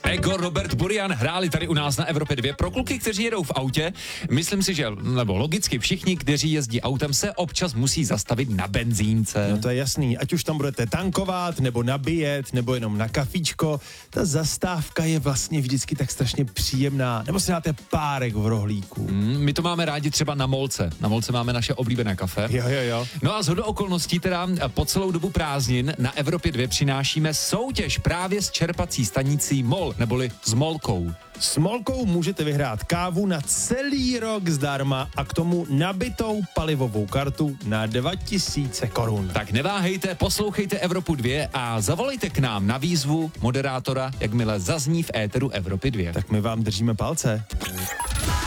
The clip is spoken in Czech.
Ego, Robert Burian hráli tady u nás na Evropě 2 pro kluky, kteří jedou v autě. Myslím si, že, nebo logicky všichni, kteří jezdí autem, se občas musí zastavit na benzínce. No to je jasný, ať už tam budete tankovat, nebo nabíjet, nebo jenom na kafíčko, ta zastávka je vlastně vždycky tak strašně příjemná. Nebo si dáte párek v rohlíku. My to máme rádi třeba na Molce. Na Molce máme naše oblíbené kafe. Jo. No a shodou okolností teda po celou dobu prázdnin na Evropě 2 přinášíme soutěž právě s čerpací stanicí MOL, neboli s Molkou. S Molkou můžete vyhrát kávu na celý rok zdarma a k tomu nabitou palivovou kartu na 2000 korun. Tak neváhejte, poslouchejte Evropu 2 a zavolejte k nám na výzvu moderátora, jakmile zazní v éteru Evropy 2. Tak my vám držíme palce.